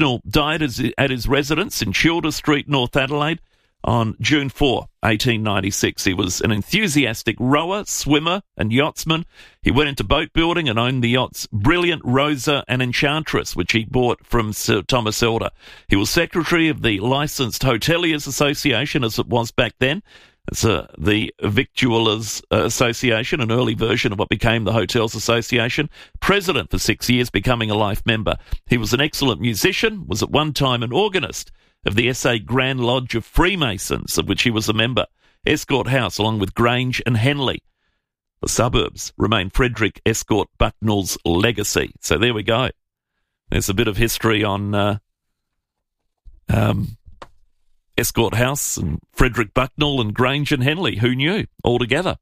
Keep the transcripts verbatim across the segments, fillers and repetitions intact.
Bucknell died as, at his residence in Childer Street, North Adelaide, on June fourth, eighteen ninety-six. He was an enthusiastic rower, swimmer and yachtsman. He went into boat building and owned the yachts Brilliant, Rosa and Enchantress, which he bought from Sir Thomas Elder. He was secretary of the Licensed Hoteliers Association, as it was back then. It's uh, the Victuallers uh, Association, an early version of what became the Hotels Association. President for six years, becoming a life member. He was an excellent musician, was at one time an organist of the S A Grand Lodge of Freemasons, of which he was a member. Escort House, along with Grange and Henley. The suburbs remain Frederick Escort Bucknell's legacy. So there we go. There's a bit of history on uh, um, Escort House and Frederick Bucknell and Grange and Henley. Who knew? All together.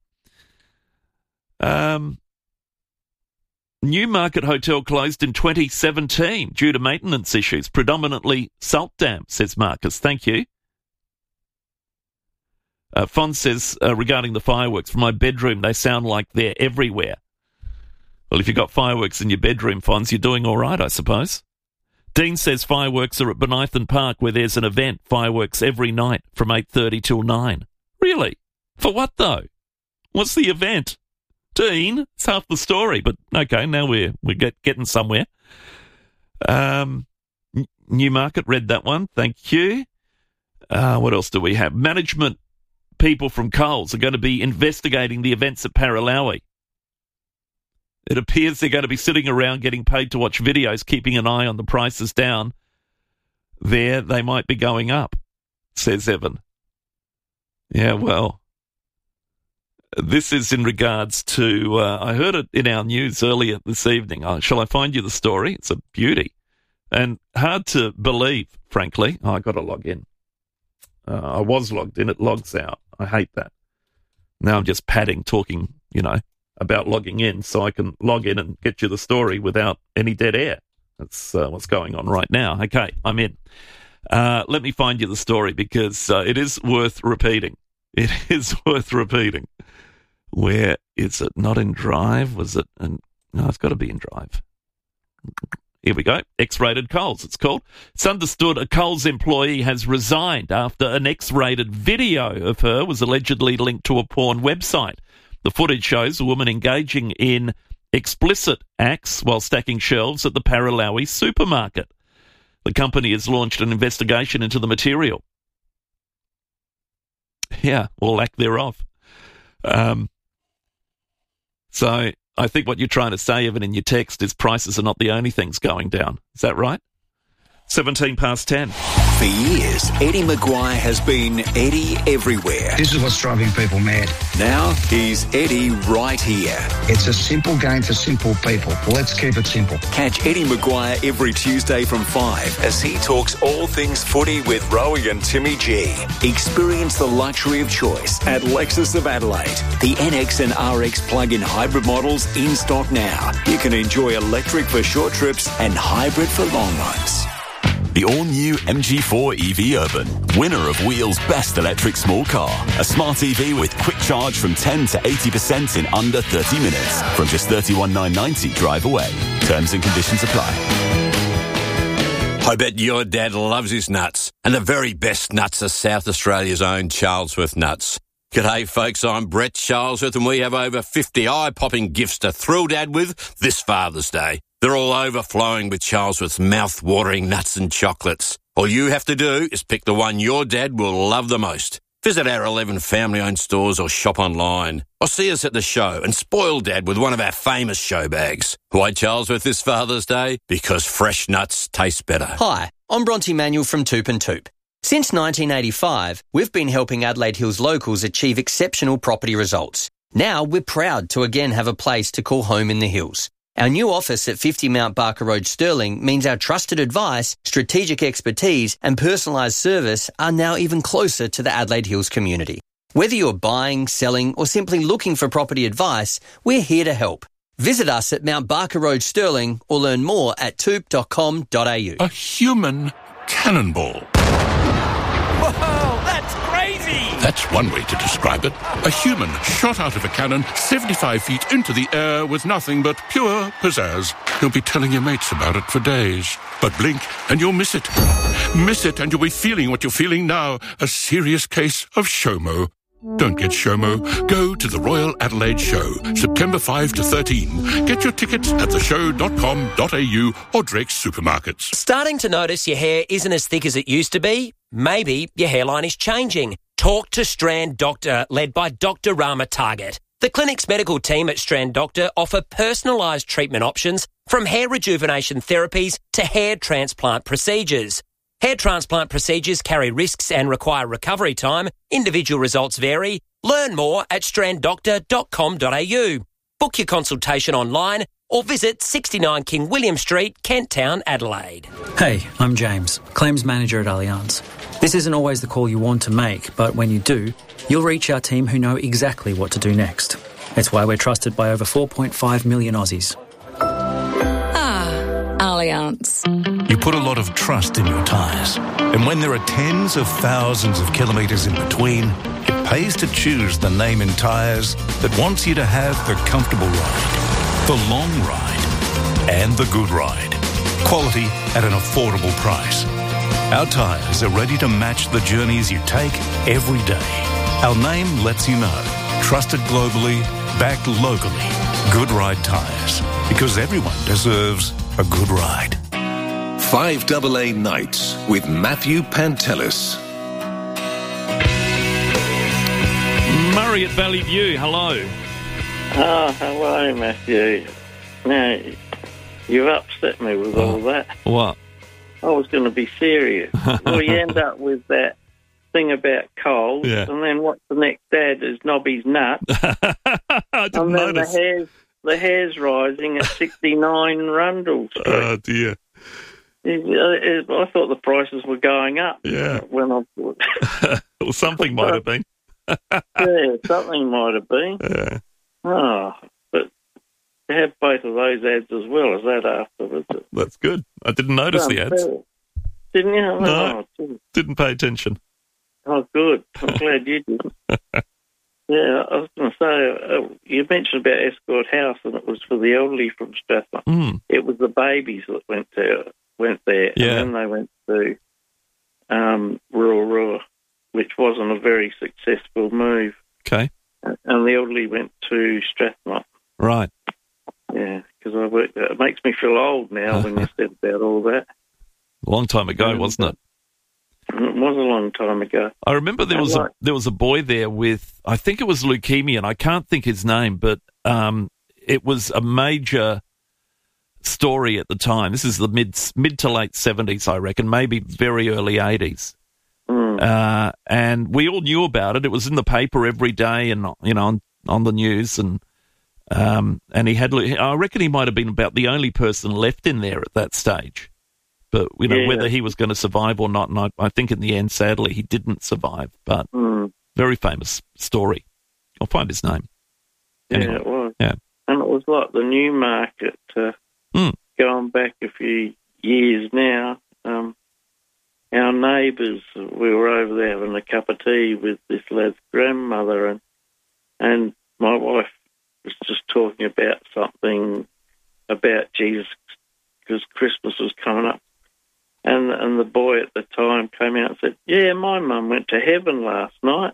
Um, Newmarket Hotel closed in twenty seventeen due to maintenance issues, predominantly salt dam, says Marcus. Thank you. Uh, Fon says, uh, regarding the fireworks, from my bedroom, they sound like they're everywhere. Well, if you've got fireworks in your bedroom, Fons, you're doing all right, I suppose. Dean says fireworks are at Benithan Park, where there's an event, fireworks every night from eight thirty till nine. Really? For what, though? What's the event? Dean, it's half the story, but okay, now we're we're get, getting somewhere. Um, Newmarket, read that one. Thank you. Uh, what else do we have? Management people from Coles are going to be investigating the events at Paralowie. It appears they're going to be sitting around getting paid to watch videos, keeping an eye on the prices down. There, they might be going up, says Evan. Yeah, well, this is in regards to, uh, I heard it in our news earlier this evening. Uh, shall I find you the story? It's a beauty. And hard to believe, frankly. Oh, I got to log in. Uh, I was logged in. It logs out. I hate that. Now I'm just padding, talking, you know, about logging in so I can log in and get you the story without any dead air. That's uh, what's going on right now. Okay, I'm in. Uh, let me find you the story because uh, it is worth repeating. It is worth repeating. Where is it? Not in Drive? Was it? In, no, it's got to be in Drive. Here we go. X-rated Coles, it's called. It's understood a Coles employee has resigned after an X-rated video of her was allegedly linked to a porn website. The footage shows a woman engaging in explicit acts while stacking shelves at the Paralowie supermarket. The company has launched an investigation into the material. Yeah, or lack thereof. Um, so I think what you're trying to say, even in your text, is prices are not the only things going down. Is that right? seventeen past ten. For years, Eddie Maguire has been Eddie everywhere. This is what's driving people mad. Now he's Eddie right here. It's a simple game for simple people. Let's keep it simple. Catch Eddie Maguire every Tuesday from five as he talks all things footy with Rowie and Timmy G. Experience the luxury of choice at Lexus of Adelaide. The N X and R X plug-in hybrid models in stock now. You can enjoy electric for short trips and hybrid for long ones. The all-new M G four E V Urban, winner of Wheel's Best Electric Small Car. A smart E V with quick charge from ten to eighty percent in under thirty minutes. From just thirty-one thousand nine hundred ninety drive away. Terms and conditions apply. I bet your dad loves his nuts. And the very best nuts are South Australia's own Charlesworth nuts. G'day folks, I'm Brett Charlesworth and we have over fifty eye-popping gifts to thrill Dad with this Father's Day. They're all overflowing with Charlesworth's mouth-watering nuts and chocolates. All you have to do is pick the one your dad will love the most. Visit our eleven family-owned stores or shop online. Or see us at the show and spoil Dad with one of our famous show bags. Why Charlesworth this Father's Day? Because fresh nuts taste better. Hi, I'm Bronte Manuel from Toop and Toop. Since nineteen eighty-five, we've been helping Adelaide Hills locals achieve exceptional property results. Now we're proud to again have a place to call home in the hills. Our new office at fifty Mount Barker Road, Stirling, means our trusted advice, strategic expertise and personalised service are now even closer to the Adelaide Hills community. Whether you're buying, selling or simply looking for property advice, we're here to help. Visit us at Mount Barker Road, Stirling or learn more at toop dot com dot a u. A human cannonball. Whoa, that's crazy! Lefty! That's one way to describe it. A human shot out of a cannon seventy-five feet into the air with nothing but pure pizzazz. You'll be telling your mates about it for days. But blink and you'll miss it. Miss it and you'll be feeling what you're feeling now. A serious case of SHOMO. Don't get SHOMO. Go to the Royal Adelaide Show, September fifth to thirteenth. Get your tickets at the show dot com dot a u or Drake's supermarkets. Starting to notice your hair isn't as thick as it used to be? Maybe your hairline is changing. Talk to Strand Doctor, led by Doctor Rama Target. The clinic's medical team at Strand Doctor offer personalised treatment options from hair rejuvenation therapies to hair transplant procedures. Hair transplant procedures carry risks and require recovery time. Individual results vary. Learn more at strand doctor dot com dot a u. Book your consultation online or visit sixty-nine King William Street, Kent Town, Adelaide. Hey, I'm James, Claims Manager at Allianz. This isn't always the call you want to make, but when you do, you'll reach our team who know exactly what to do next. It's why we're trusted by over four point five million Aussies. Allianz. You put a lot of trust in your tyres. And when there are tens of thousands of kilometres in between, it pays to choose the name in tyres that wants you to have the comfortable ride, the long ride, and the good ride. Quality at an affordable price. Our tyres are ready to match the journeys you take every day. Our name lets you know. Trusted globally, backed locally. Good Ride Tyres. Because everyone deserves a good ride. five A A Nights with Matthew Pantelis. Murray at Valley View, hello. Oh, hello, Matthew. Now, you've upset me with all that. What? I was going to be serious. Well, you end up with that thing about coals, Yeah. and then what's the next ad is Nobby's nut. I didn't and then notice. the hair's, the hair's rising at sixty-nine Rundle Street. Oh, dear. It- it- I thought the prices were going up. Yeah. When I Well, something might have been. yeah, something might have been. Yeah. Oh, but to have both of those ads as well as that afterwards. That's good. I didn't notice the ads. Didn't you? No. Oh, gee. Didn't pay attention. Oh, good. I'm glad you didn't. Yeah, I was going to say, uh, you mentioned about Escort House, and it was for the elderly from Strathmore. Mm. It was the babies that went to went there, Yeah. and then they went to um, Rotorua, which wasn't a very successful move. Okay. And the elderly went to Strathmore. Right. Yeah, because I worked there. It makes me feel old now when you said about all that. A long time ago, Um, wasn't it? It was a long time ago. I remember there And was a like- there was a boy there with, I think it was leukemia, and I can't think his name, but um, it was a major story at the time. This is the mid mid to late seventies, I reckon, maybe very early eighties. Mm. Uh, and we all knew about it. It was in the paper every day, and you know, on, on the news, and um, and he had. I reckon he might have been about the only person left in there at that stage. But you know, Yeah. whether he was going to survive or not, and I, I think in the end, sadly, he didn't survive. But Mm. very famous story. I'll find his name. Anyway, Yeah, it was. yeah. And it was like the new market, uh, Mm. going back a few years now. Um, our neighbours, we were over there having a cup of tea with this lad's grandmother, and and my wife was just talking about something about Jesus, because Christmas was coming up. And and the boy at the time came out and said, yeah, my mum went to heaven last night.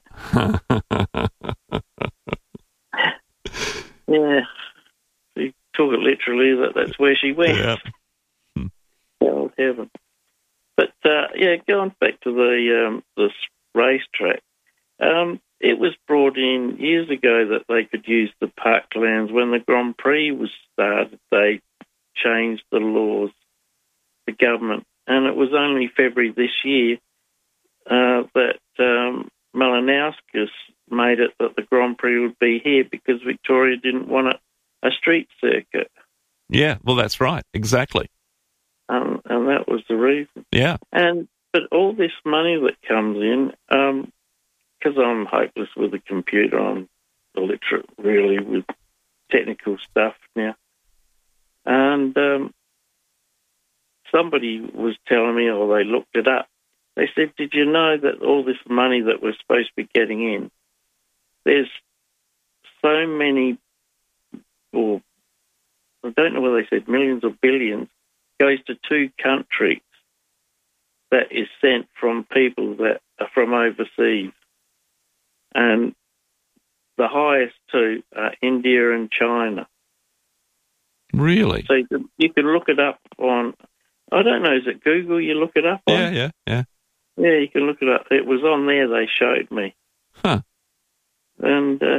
Yeah. He took it literally that that's where she went. Yeah. Old heaven. But, uh, yeah, going back to the um, this racetrack, um, it was brought in years ago that they could use the parklands. When the Grand Prix was started, they changed the laws, the government, and it was only February this year uh, that um, Malinauskas made it that the Grand Prix would be here because Victoria didn't want it a street circuit, Yeah, well, that's right. Exactly. um, and that was the reason. Yeah. And but all this money that comes in, because I'm hopeless with the computer, I'm illiterate really with technical stuff now. And um, somebody was telling me, or they looked it up, they said, did you know that all this money that we're supposed to be getting in, there's so many, or I don't know whether they said millions or billions, goes to two countries that is sent from people that are from overseas. And the highest two are India and China. Really? So you can, you can look it up on, I don't know, is it Google you look it up on? Yeah, yeah, yeah. Yeah, you can look it up. It was on there they showed me. Huh. And uh,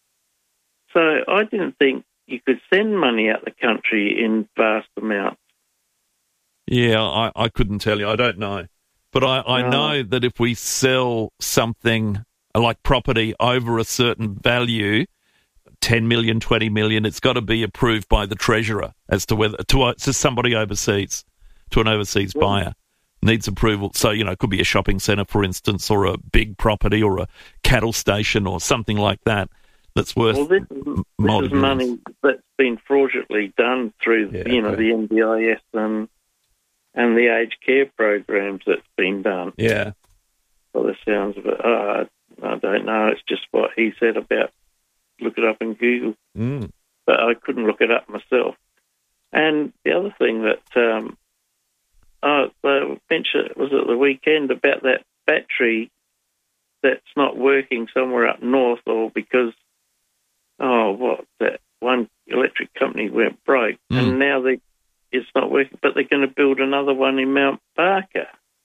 so I didn't think you could send money out the country in vast amounts. Yeah, I, I couldn't tell you. I don't know. But I, I No. know that if we sell something like property over a certain value, ten million, twenty million, it's got to be approved by the treasurer as to whether to, to somebody overseas, to an overseas Yeah. buyer. Needs approval. So, you know, it could be a shopping centre, for instance, or a big property or a cattle station or something like that that's worth Well, this is, this multi is money that's been fraudulently done through, Yeah, you know, okay. the N D I S and and the aged care programs that's been done. Yeah. By the sounds of it, uh, I don't know. It's just what he said about look it up in Google, Mm. but I couldn't look it up myself. And the other thing that um, uh, they mentioned was at the weekend about that battery that's not working somewhere up north, or because oh, what that one electric company went broke, Mm. and now they it's not working. But they're going to build another one in Mount Barker.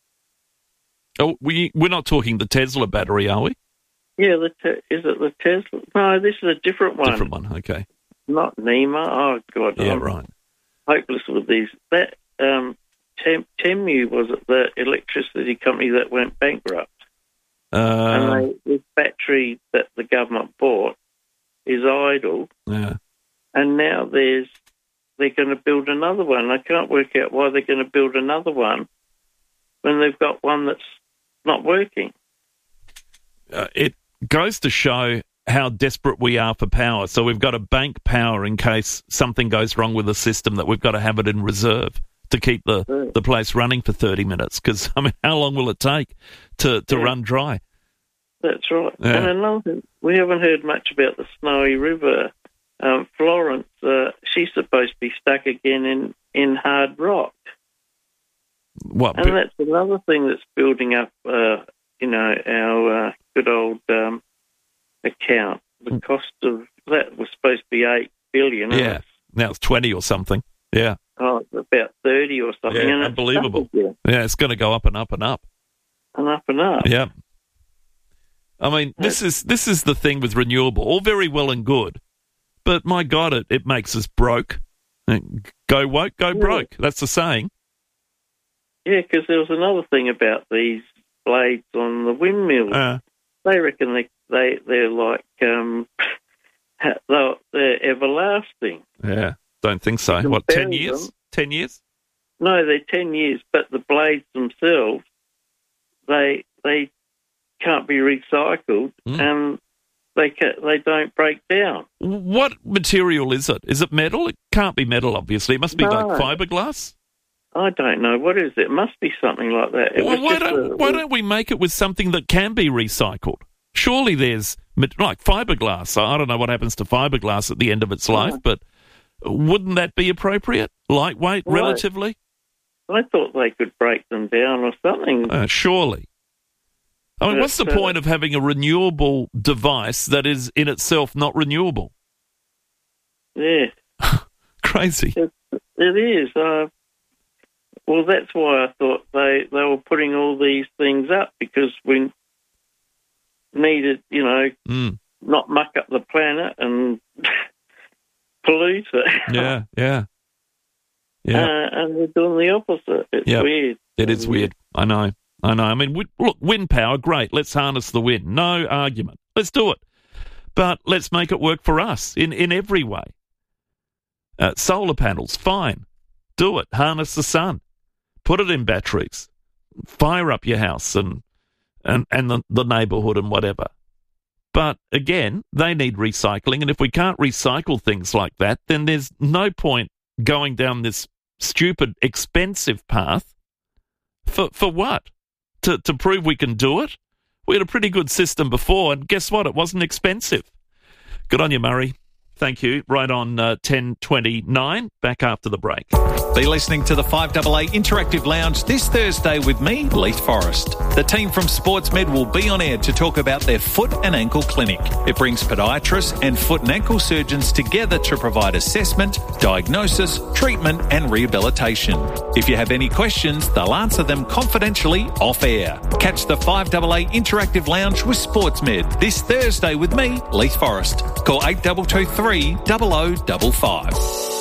Oh, we, we're not talking the Tesla battery, are we? Yeah, the te- is it the Tesla? No, this is a different one. Different one, okay. Not NEMA. Oh God, Yeah, I'm right. hopeless with these. That um, Tem- Temu was it the electricity company that went bankrupt, Uh, and they, this battery that the government bought is idle, yeah. and now there's they're going to build another one. I can't work out why they're going to build another one when they've got one that's not working. Uh, it goes to show how desperate we are for power. So we've got to bank power in case something goes wrong with the system, that we've got to have it in reserve to keep the, Yeah. the place running for thirty minutes. Because, I mean, how long will it take to, to Yeah. run dry? That's right. Yeah. And another thing, we haven't heard much about the Snowy River. Um, Florence, uh, she's supposed to be stuck again in, in hard rock. What? And that's another thing that's building up, uh, you know, our uh, good old um, account. The cost of that was supposed to be eight billion dollars. Yeah, now it's twenty or something. Yeah, Oh, it's about thirty or something. yeah, and it's unbelievable. stuck again, Yeah, it's going to go up and up and up. and up and up. Yeah. I mean, this is this is the thing with renewable. All very well and good, but my God, it, it makes us broke. Go woke, go broke. That's the saying. Yeah, because there was another thing about these blades on the windmills. Uh, They reckon they, they, they're like, um, they're, they're everlasting. yeah, don't think so. can What, ten bury years? them. Ten years? No, they're ten years, but the blades themselves, they they can't be recycled, Mm. and they ca- they don't break down. What material is it? Is it metal? It can't be metal, obviously. It must be No. like fiberglass. I don't know. What is it? It must be something like that. It Well, was why just don't a- why don't we make it with something that can be recycled? Surely there's mat- like fiberglass. I don't know what happens to fiberglass at the end of its life, but wouldn't that be appropriate? Lightweight, Right. relatively. I thought they could break them down or something. Uh, surely. I mean, But, what's the uh, point of having a renewable device that is in itself not renewable? Yeah, Crazy. it, it is. Uh, well, that's why I thought they, they were putting all these things up, because we needed, you know, Mm. not muck up the planet and pollute it. Yeah, yeah. Yeah. Uh, and we're doing the opposite. It's Yeah. weird. It is weird. I know. I know. I mean, we, look, wind power, great. Let's harness the wind. No argument. Let's do it. But let's make it work for us in, in every way. Uh, solar panels, fine. Do it. Harness the sun. Put it in batteries. Fire up your house and and, and the, the neighbourhood and whatever. But again, they need recycling. And if we can't recycle things like that, then there's no point going down this stupid, expensive path. For for what? to, to prove we can do it. We had a pretty good system before, and guess what? It wasn't expensive. Good on you, Murray. Thank you. Right on uh, ten twenty-nine. Back after the break. Be listening to the five A A Interactive Lounge this Thursday with me, Leith Forrest. The team from SportsMed will be on air to talk about their foot and ankle clinic. It brings podiatrists and foot and ankle surgeons together to provide assessment, diagnosis, treatment and rehabilitation. If you have any questions, they'll answer them confidentially off air. Catch the five A A Interactive Lounge with SportsMed this Thursday with me, Leith Forrest. Call eight two two three, zero zero five five.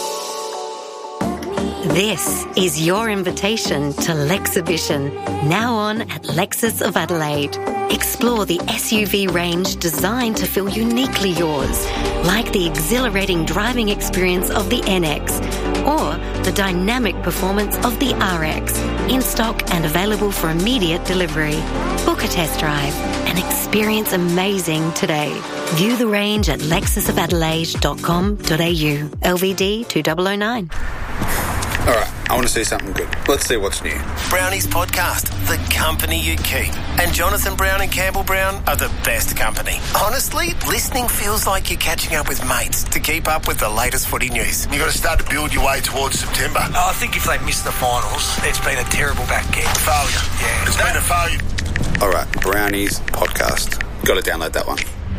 This is your invitation to Lexhibition, now on at Lexus of Adelaide. Explore the S U V range designed to feel uniquely yours, like the exhilarating driving experience of the N X or the dynamic performance of the R X, in stock and available for immediate delivery. Book a test drive and experience amazing today. View the range at lexus of adelaide dot com dot a u. L V D two thousand nine. All right, I want to see something good. Let's see what's new. Brownie's podcast, The Company You Keep. And Jonathan Brown and Campbell Brown are the best company. Honestly, listening feels like you're catching up with mates to keep up with the latest footy news. You've got to start to build your way towards September. Oh, I think if they miss the finals, it's been a terrible back end. Failure. Yeah. It's been a failure. All right, Brownie's podcast. Got to download that one.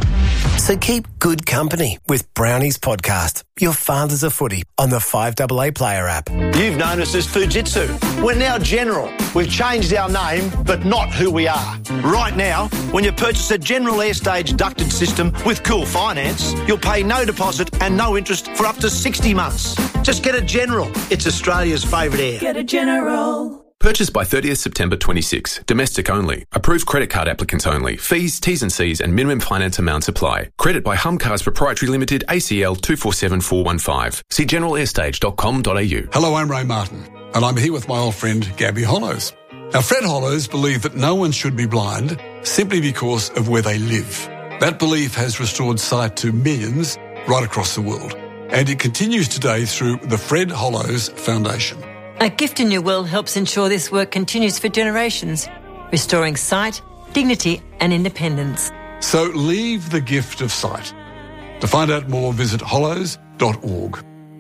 So keep good company with Brownie's podcast, Your Father's a Footy, on the five A A Player app. You've known us as Fujitsu. We're now General. We've changed our name, but not who we are. Right now, when you purchase a General Airstage ducted system with Cool Finance, you'll pay no deposit and no interest for up to sixty months. Just get a General. It's Australia's favourite air. Get a General. Purchase by thirtieth September twenty-six. Domestic only. Approved credit card applicants only. Fees, T's and C's and minimum finance amounts apply. Credit by Humcars Proprietary Limited, A C L two four seven four one five. See general airstage dot com dot a u. Hello, I'm Ray Martin, and I'm here with my old friend Gabby Hollows. Now, Fred Hollows believed that no one should be blind simply because of where they live. That belief has restored sight to millions right across the world, and it continues today through the Fred Hollows Foundation. A Gift in Your Will helps ensure this work continues for generations, restoring sight, dignity and independence. So leave the gift of sight. To find out more, visit hollows dot org.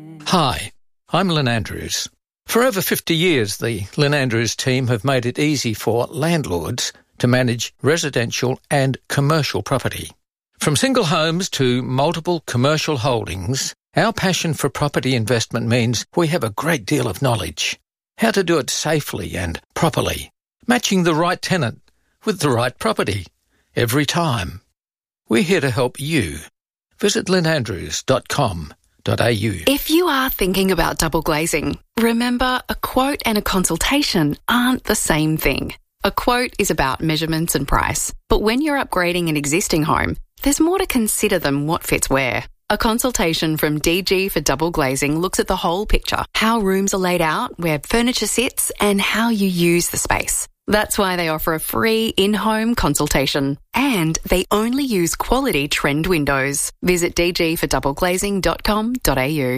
Hi, I'm Lynn Andrews. For over fifty years, the Lynn Andrews team have made it easy for landlords to manage residential and commercial property. From single homes to multiple commercial holdings, our passion for property investment means we have a great deal of knowledge. How to do it safely and properly, matching the right tenant with the right property every time. We're here to help you. Visit lynn andrews dot com dot a u. If you are thinking about double glazing, remember a quote and a consultation aren't the same thing. A quote is about measurements and price, but when you're upgrading an existing home, there's more to consider than what fits where. A consultation from D G for Double Glazing looks at the whole picture, how rooms are laid out, where furniture sits, and how you use the space. That's why they offer a free in-home consultation. And they only use quality trend windows. Visit d g for double glazing dot com dot a u.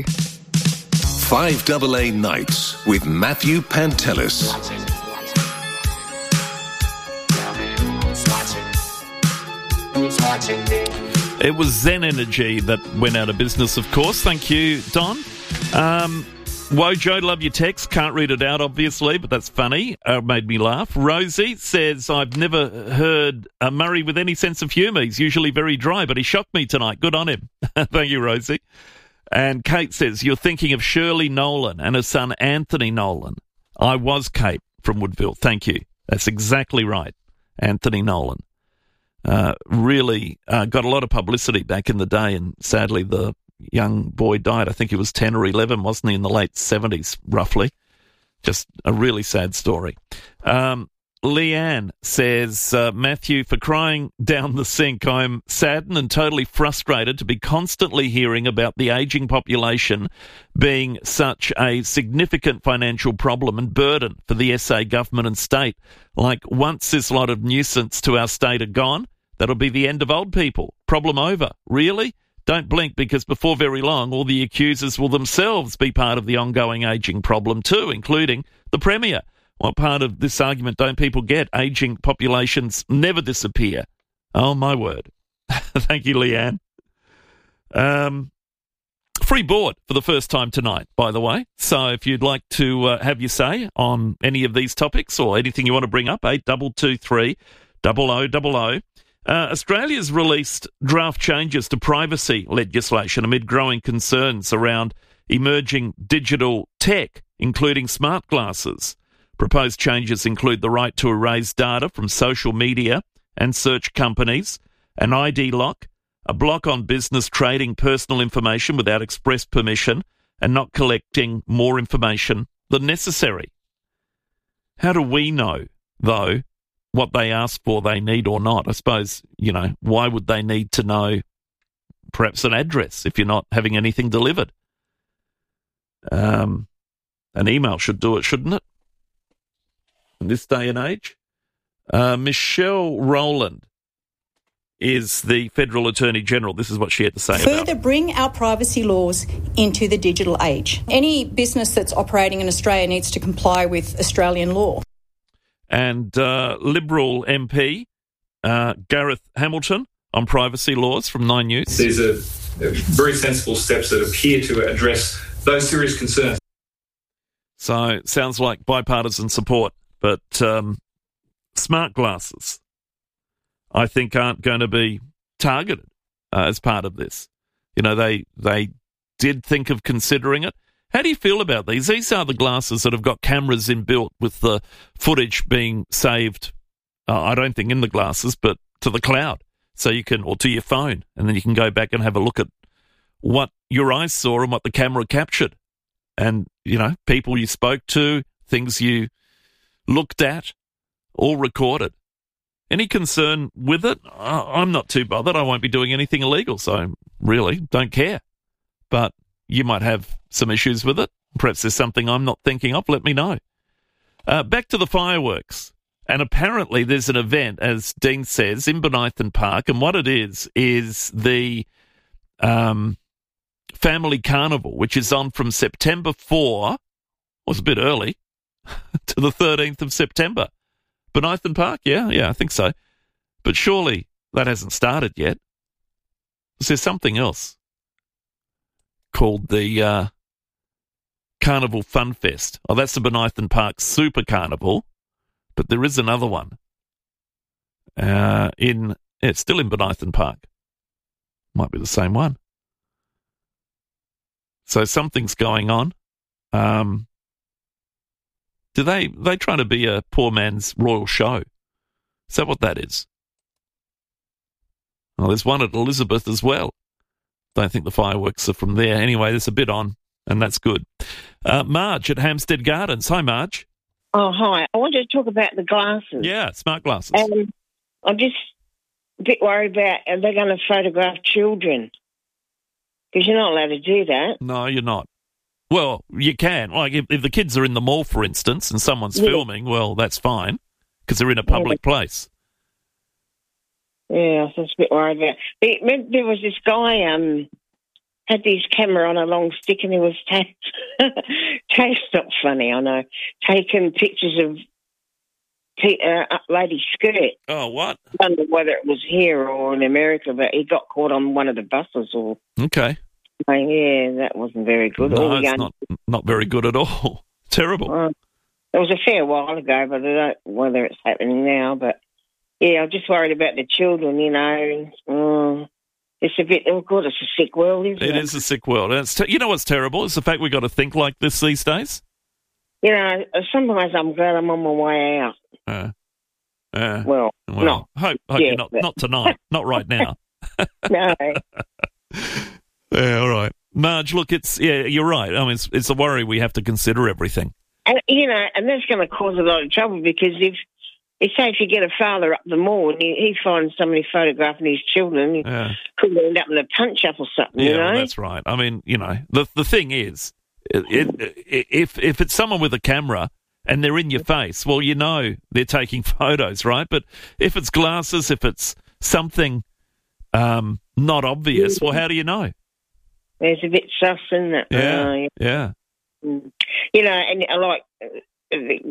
five A A Nights with Matthew Pantelis. It was Zen Energy that went out of business, of course. Thank you, Don. Um, Wojo, love your text. Can't read it out, obviously, but that's funny. Uh, made me laugh. Rosie says, I've never heard uh, Murray with any sense of humour. He's usually very dry, but he shocked me tonight. Good on him. Thank you, Rosie. And Kate says, you're thinking of Shirley Nolan and her son Anthony Nolan. I was Kate from Woodville. Thank you. That's exactly right. Anthony Nolan. Uh, really uh, got a lot of publicity back in the day, and sadly the young boy died. I think he was ten or eleven, wasn't he, in the late seventies, roughly. Just a really sad story. Um, Leanne says, uh, Matthew, for crying down the sink, I'm saddened and totally frustrated to be constantly hearing about the ageing population being such a significant financial problem and burden for the S A government and state. Like, once this lot of nuisance to our state are gone, that'll be the end of old people. Problem over. Really? Don't blink, because before very long, all the accusers will themselves be part of the ongoing ageing problem too, including the Premier. What part of this argument don't people get? Ageing populations never disappear. Oh, my word. Thank you, Leanne. Um, free board for the first time tonight, by the way. So if you'd like to uh, have your say on any of these topics or anything you want to bring up, eight two two three, double oh double oh. Uh, Australia's released draft changes to privacy legislation amid growing concerns around emerging digital tech, including smart glasses. Proposed changes include the right to erase data from social media and search companies, an I D lock, a block on business trading personal information without express permission, and not collecting more information than necessary. How do we know, though, what they ask for they need or not? I suppose, you know, why would they need to know perhaps an address if you're not having anything delivered? Um, an email should do it, shouldn't it? In this day and age. Uh, Michelle Rowland is the Federal Attorney General. This is what she had to say Further about it. Bring our privacy laws into the digital age. Any business that's operating in Australia needs to comply with Australian law. And uh, Liberal M P uh, Gareth Hamilton on privacy laws from Nine News. These are very sensible steps that appear to address those serious concerns. So sounds like bipartisan support, but um, smart glasses, I think, aren't going to be targeted uh, as part of this. You know, they they did think of considering it. How do you feel about these? These are the glasses that have got cameras inbuilt with the footage being saved, uh, I don't think in the glasses, but to the cloud. So you can, or to your phone, and then you can go back and have a look at what your eyes saw and what the camera captured. And, you know, people you spoke to, things you looked at, all recorded. Any concern with it? I'm not too bothered. I won't be doing anything illegal, so I really don't care. But you might have some issues with it. Perhaps there's something I'm not thinking of. Let me know. Uh, back to the fireworks. And apparently there's an event, as Dean says, in Bonython Park. And what it is, is the um, Family Carnival, which is on from September fourth, was a bit early, to the thirteenth of September. Bonython Park? Yeah, yeah, I think so. But surely that hasn't started yet. Is there something else called the uh, Carnival Fun Fest? Oh, that's the Bonython Park Super Carnival, but there is another one. Uh, in yeah, it's still in Bonython Park. Might be the same one. So something's going on. Um, do they they try to be a poor man's royal show? Is that what that is? Well, there's one at Elizabeth as well. Don't think the fireworks are from there. Anyway, there's a bit on, and that's good. Uh, Marge at Hampstead Gardens. Hi, Marge. Oh, hi. I wanted to talk about the glasses. Yeah, smart glasses. Um, I'm just a bit worried about, are they going to photograph children? Because you're not allowed to do that. No, you're not. Well, you can. Like, if, if the kids are in the mall, for instance, and someone's Yeah. filming, well, that's fine, because they're in a public Yeah. place. Yeah, I was just a bit worried about. But remember there was this guy um had his camera on a long stick and he was ta- taste not funny, I know, taking pictures of t- uh, lady skirt. Oh, what? I don't know whether it was here or in America, but he got caught on one of the buses or. Okay. Saying, yeah, that wasn't very good. No, All the it's young- not, not very good at all. Terrible. Well, it was a fair while ago, but I don't know whether it's happening now. But yeah, I'm just worried about the children. You know, mm, it's a bit. Oh God, it's a sick world, isn't it? It is a sick world. And it's te- you know what's terrible? It's the fact we've got to think like this these days. You know, sometimes I'm glad I'm on my way out. Uh, uh, Well, well no. hope, hope Yeah, you're not, but- not tonight, not right now. No. Yeah, all right. Marge, look, it's yeah, you're right. I mean, it's, it's a worry we have to consider everything. And, you know, and that's going to cause a lot of trouble because if, if say, if you get a father up the mall and he, he finds somebody photographing his children, he Yeah. could end up in a punch-up or something, Yeah, you know? well, that's right. I mean, you know, the the thing is, it, it, if if it's someone with a camera and they're in your face, well, you know they're taking photos, right? But if it's glasses, if it's something um, not obvious, well, how do you know? There's a bit sus, isn't it? Yeah, Uh, yeah. You know, and uh, like, uh,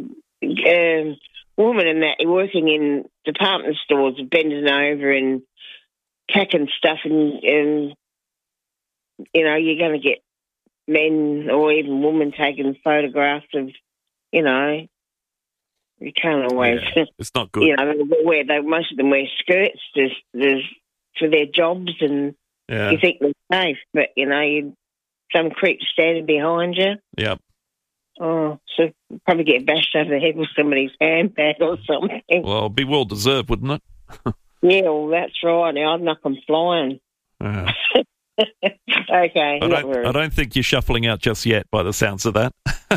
um, woman and that working in department stores, bending over and packing stuff, and, and you know, you're going to get men or even women taking photographs of, you know, you can't always. Yeah, it's not good. You know, they wear, they, most of them wear skirts there's, there's, for their jobs, and Yeah. you think they're safe, but, you know, you, some creep standing behind you. Yep. Oh, so you'll probably get bashed over the head with somebody's handbag or something. Well, it'd be well deserved, wouldn't it? Yeah, well, that's right. I'd knock them flying. Yeah. Okay. I not don't, very. I don't think you're shuffling out just yet by the sounds of that.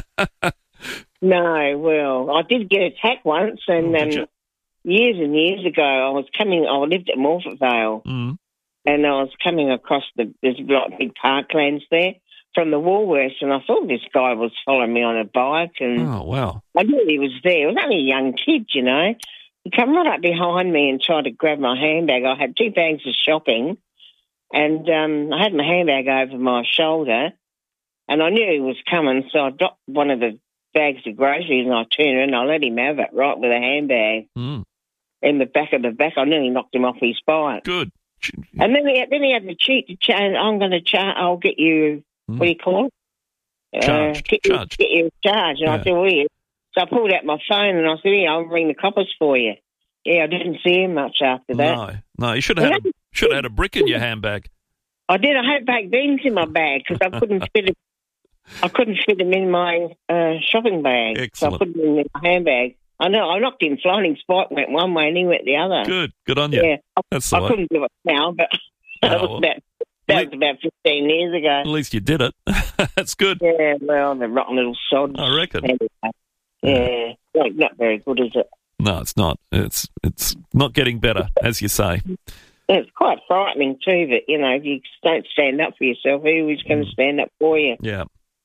No, well, I did get attacked once, and Oh, um, did you? years and years ago, I was coming. I lived at Morford Vale, Mm. and I was coming across the there's like big parklands there from the Woolworths, and I thought this guy was following me on a bike, and Oh, wow. I knew he was there. He was only a young kid, you know. He came right up behind me and tried to grab my handbag. I had two bags of shopping, and um, I had my handbag over my shoulder, and I knew he was coming, so I dropped one of the bags of groceries, and I turned around and I let him have it right with a handbag Mm. in the back of the back. I nearly knocked him off his bike. Good. And then he had, then he had the cheat to change. I'm going to charge. I'll get you. Mm. What do you call it? Charge. Uh, get, you, Charge. get you a charge. And I Yeah. said, well, yeah. So I pulled out my phone and I said, yeah, I'll ring the coppers for you. Yeah, I didn't see him much after that. No, no, you should have had a, should have had a brick in your handbag. I did. I had baked beans in my bag because I couldn't fit it. I couldn't fit them in my uh, shopping bag. Excellent. So I put them in my handbag. I know. I knocked him flying. His spike went one way and he went the other. Good. Good on you. Yeah. I, That's the I way. couldn't do it now, but that Oh, was well. about that was about fifteen years ago. At least you did it. That's good. Yeah. Well, the rotten little sods. I reckon. Anyway. Yeah. Like, not very good, is it? No, it's not. It's it's not getting better, as you say. It's quite frightening too. That you know, if you don't stand up for yourself, who is going to stand up for you? Yeah.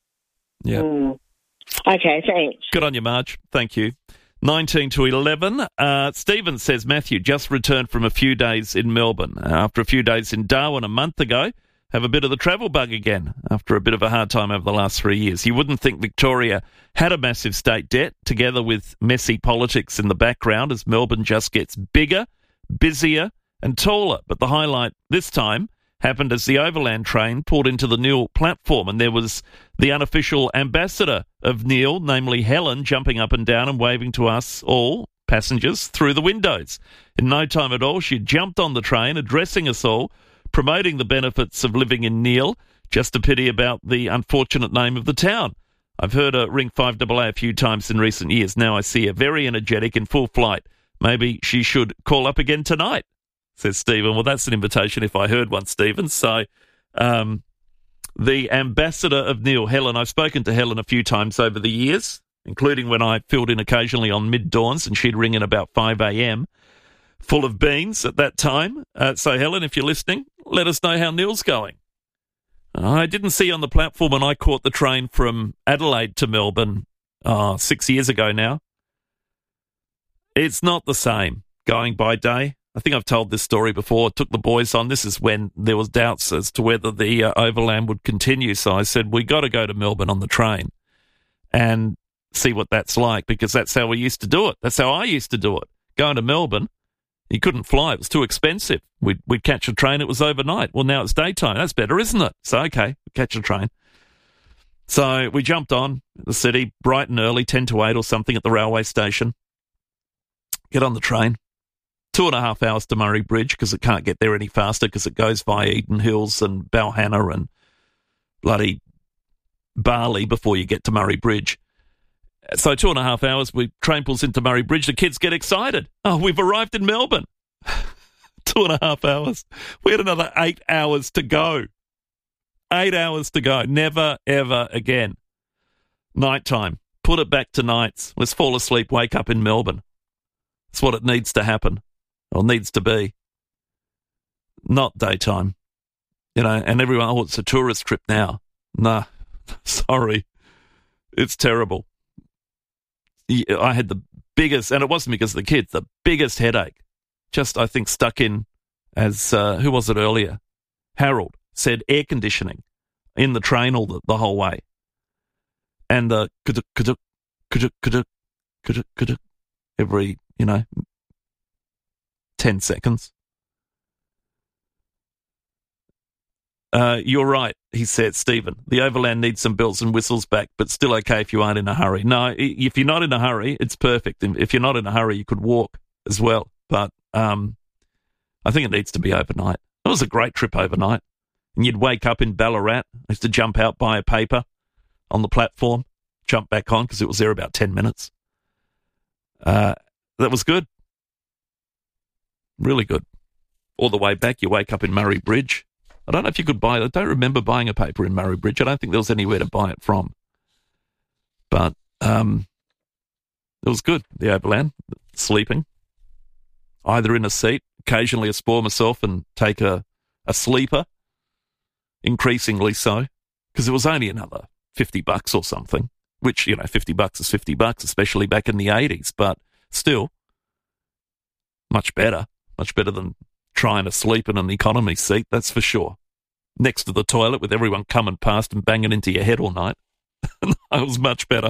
Yeah. Mm. Okay. Thanks. Good on you, Marge. Thank you. nineteen to eleven. Uh, Stephen says, Matthew, just returned from a few days in Melbourne. Uh, after a few days in Darwin a month ago, have a bit of the travel bug again after a bit of a hard time over the last three years. You wouldn't think Victoria had a massive state debt, together with messy politics in the background, as Melbourne just gets bigger, busier and taller. But the highlight this time happened as the overland train pulled into the Neil platform, and there was the unofficial ambassador of Neil, namely Helen, jumping up and down and waving to us all, passengers, through the windows. In no time at all, she jumped on the train, addressing us all, promoting the benefits of living in Neil. Just a pity about the unfortunate name of the town. I've heard her ring five double A a few times in recent years. Now I see her very energetic in full flight. Maybe she should call up again tonight, says Stephen. Well, that's an invitation if I heard one, Stephen. So um, the ambassador of Neil, Helen, I've spoken to Helen a few times over the years, including when I filled in occasionally on mid-dawns, and she'd ring in about five a.m, full of beans at that time. Uh, so, Helen, if you're listening, let us know how Neil's going. I didn't see you on the platform when I caught the train from Adelaide to Melbourne uh, six years ago now. It's not the same going by day. I think I've told this story before. I took the boys on. This is when there was doubts as to whether the uh, overland would continue. So I said, we got to go to Melbourne on the train and see what that's like, because that's how we used to do it. That's how I used to do it. Going to Melbourne, you couldn't fly. It was too expensive. We'd, we'd catch a train. It was overnight. Well, now it's daytime. That's better, isn't it? So, okay, we catch a train. So we jumped on the city bright and early, ten to eight or something at the railway station. Get on the train. Two and a half hours to Murray Bridge, because it can't get there any faster because it goes via Eden Hills and Balhanna and bloody Barley before you get to Murray Bridge. So two and a half hours, we train pulls into Murray Bridge. The kids get excited. Oh, we've arrived in Melbourne. Two and a half hours. We had another eight hours to go. Eight hours to go. Never, ever again. Nighttime. Put it back to nights. Let's fall asleep, wake up in Melbourne. That's what it needs to happen, or needs to be. Not daytime. You know, and everyone, oh, it's a tourist trip now. Nah, sorry. It's terrible. I had the biggest, and it wasn't because of the kids, the biggest headache. Just, I think, stuck in as, uh, who was it earlier? Harold said air conditioning in the train all the, the whole way. And the, could could every, you know, ten seconds. Uh, you're right, he said, Stephen. The Overland needs some bells and whistles back, but still okay if you aren't in a hurry. No, if you're not in a hurry, it's perfect. If you're not in a hurry, you could walk as well. But um, I think it needs to be overnight. It was a great trip overnight. And you'd wake up in Ballarat. I used to jump out, buy a paper on the platform, jump back on because it was there about ten minutes. Uh, that was good. Really good. All the way back, you wake up in Murray Bridge. I don't know if you could buy it. I don't remember buying a paper in Murray Bridge. I don't think there was anywhere to buy it from. But um, it was good, the Overland, sleeping. Either in a seat, occasionally I spoil myself and take a, a sleeper, increasingly so, because it was only another fifty bucks or something, which, you know, fifty bucks is fifty bucks, especially back in the eighties, but still, much better, much better than trying to sleep in an economy seat, that's for sure. Next to the toilet with everyone coming past and banging into your head all night. That was much better.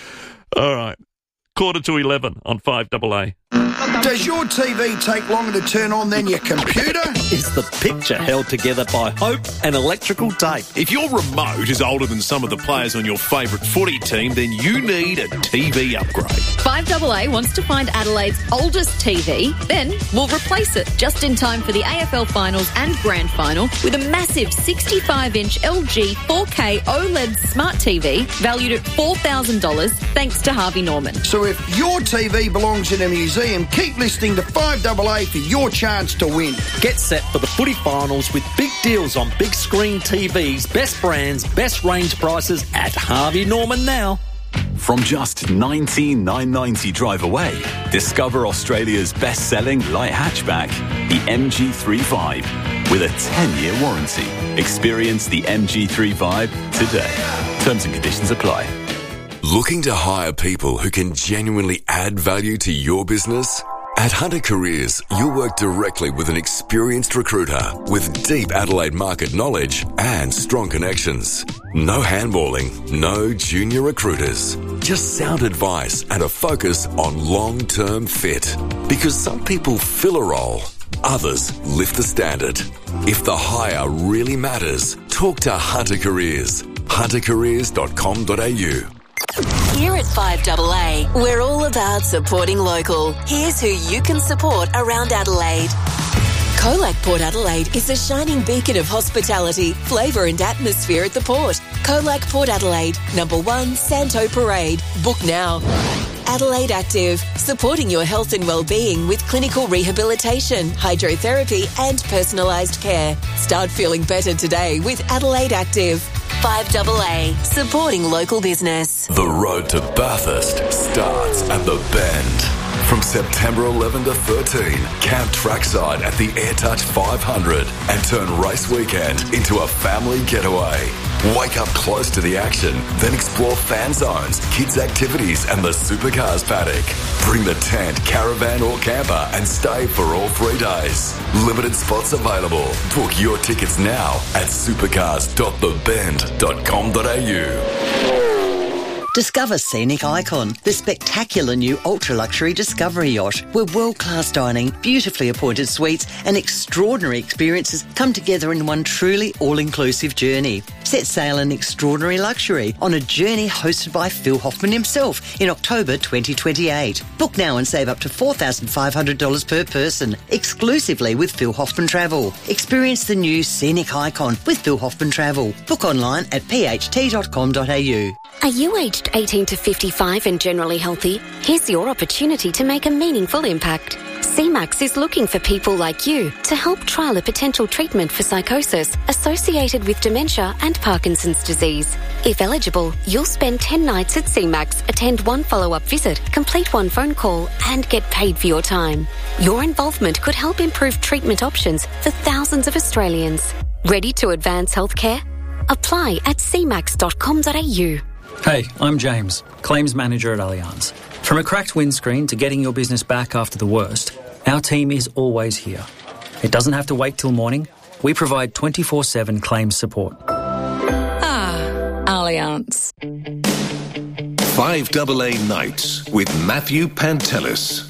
All right. Quarter to eleven on five double A. Does your T V take longer to turn on than your computer? Is the picture held together by hope and electrical tape? If your remote is older than some of the players on your favourite footy team, then you need a T V upgrade. five double A wants to find Adelaide's oldest T V, then we'll replace it just in time for the A F L Finals and Grand Final with a massive sixty-five inch L G four K OLED smart T V valued at four thousand dollars thanks to Harvey Norman. So if your T V belongs in a museum, keep listening to five double A for your chance to win. Get set for the footy finals with big deals on big screen T Vs, best brands, best range prices at Harvey Norman now. From just nineteen thousand nine hundred ninety drive away, discover Australia's best-selling light hatchback, the M G three five, with a ten-year warranty. Experience the M G three five today. Terms and conditions apply. Looking to hire people who can genuinely add value to your business? At Hunter Careers, you'll work directly with an experienced recruiter with deep Adelaide market knowledge and strong connections. No handballing, no junior recruiters. Just sound advice and a focus on long-term fit. Because some people fill a role, others lift the standard. If the hire really matters, talk to Hunter Careers. hunter careers dot com dot a u. Here at five double A, we're all about supporting local. Here's who you can support around Adelaide. Colac Port Adelaide is a shining beacon of hospitality, flavour and atmosphere at the port. Colac Port Adelaide, number one, Santo Parade. Book now. Adelaide Active, supporting your health and well-being with clinical rehabilitation, hydrotherapy and personalised care. Start feeling better today with Adelaide Active. five double A, supporting local business. The road to Bathurst starts at the Bend. From September eleventh to thirteenth, camp trackside at the AirTouch five hundred and turn race weekend into a family getaway. Wake up close to the action, then explore fan zones, kids' activities and the supercars paddock. Bring the tent, caravan or camper and stay for all three days. Limited spots available. Book your tickets now at supercars dot the bend dot com dot a u. Discover Scenic Icon, the spectacular new ultra-luxury Discovery yacht, where world-class dining, beautifully appointed suites and extraordinary experiences come together in one truly all-inclusive journey. Set sail in extraordinary luxury on a journey hosted by Phil Hoffman himself in October twenty twenty-eight. Book now and save up to four thousand five hundred dollars per person, exclusively with Phil Hoffman Travel. Experience the new Scenic Icon with Phil Hoffman Travel. Book online at p h t dot com dot a u. Are you aged eighteen to fifty-five and generally healthy? Here's your opportunity to make a meaningful impact. C MAX is looking for people like you to help trial a potential treatment for psychosis associated with dementia and Parkinson's disease. If eligible, you'll spend ten nights at C MAX, attend one follow-up visit, complete one phone call and get paid for your time. Your involvement could help improve treatment options for thousands of Australians. Ready to advance healthcare? Apply at c max dot com dot a u. Hey, I'm James, Claims Manager at Allianz. From a cracked windscreen to getting your business back after the worst, our team is always here. It doesn't have to wait till morning. We provide twenty-four seven claims support. Ah, Allianz. five A A Nights with Matthew Pantelis.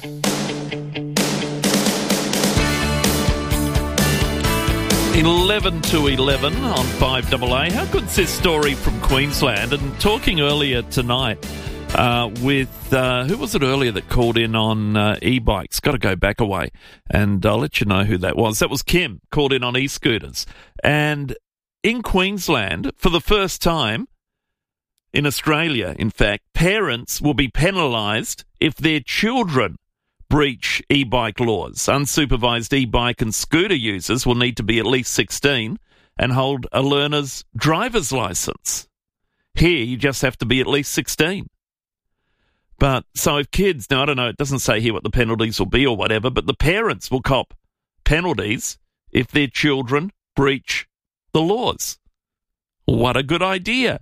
eleven to eleven on five A A. How good's this story from Queensland? And talking earlier tonight uh, with, uh, who was it earlier that called in on uh, e-bikes? Got to go back away, and I'll let you know who that was. That was Kim, called in on e-scooters. And in Queensland, for the first time, in Australia, in fact, parents will be penalised if their children breach e-bike laws. Unsupervised e-bike and scooter users will need to be at least sixteen and hold a learner's driver's licence. Here, you just have to be at least sixteen. But, so if kids, now I don't know, it doesn't say here what the penalties will be or whatever, but the parents will cop penalties if their children breach the laws. What a good idea.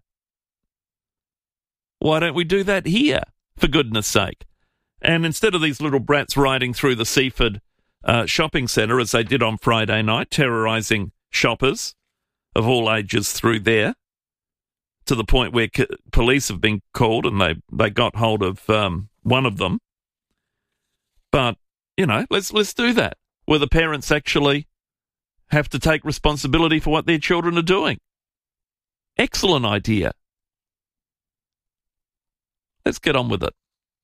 Why don't we do that here, for goodness sake? And instead of these little brats riding through the Seaford uh, shopping centre, as they did on Friday night, terrorising shoppers of all ages through there, to the point where c- police have been called and they, they got hold of um, one of them. But, you know, let's let's do that, where the parents actually have to take responsibility for what their children are doing. Excellent idea. Let's get on with it.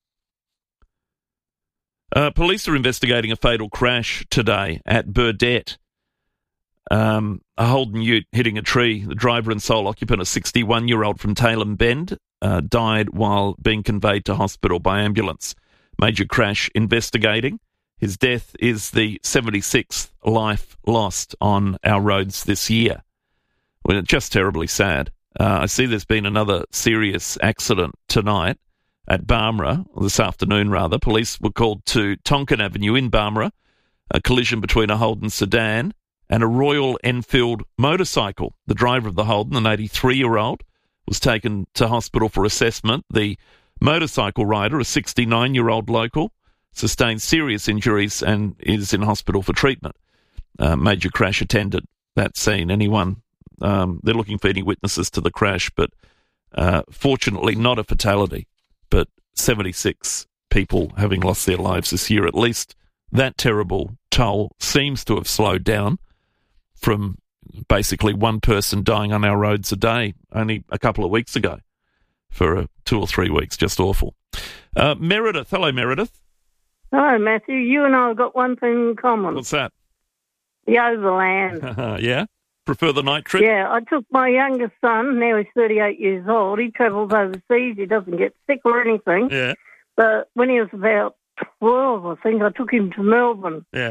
Uh, police are investigating a fatal crash today at Burdett. Um, a Holden ute hitting a tree. The driver and sole occupant, a sixty-one-year-old from Tailem Bend, uh, died while being conveyed to hospital by ambulance. Major crash investigating. His death is the seventy-sixth life lost on our roads this year. Well, just terribly sad. Uh, I see there's been another serious accident tonight at Barmera, or this afternoon rather. Police were called to Tonkin Avenue in Barmera, a collision between a Holden sedan and a Royal Enfield motorcycle. The driver of the Holden, an eighty-three-year-old, was taken to hospital for assessment. The motorcycle rider, a sixty-nine-year-old local, sustained serious injuries and is in hospital for treatment. Uh, major crash attended that scene. Anyone, um, they're looking for any witnesses to the crash, but uh, fortunately not a fatality. But seventy-six people having lost their lives this year. At least that terrible toll seems to have slowed down from basically one person dying on our roads a day only a couple of weeks ago for uh, two or three weeks. Just awful. Uh, Meredith. Hello, Meredith. Hello, Matthew. You and I have got one thing in common. What's that? The overland. Yeah? Prefer the night trip? Yeah, I took my youngest son, now he's thirty-eight years old. He travels overseas. He doesn't get sick or anything. Yeah. But when he was about twelve, I think, I took him to Melbourne. Yeah.